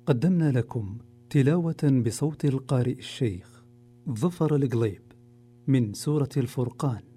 قدمنا لكم تلاوة بصوت القارئ الشيخ ظفر القليب من سورة الفرقان.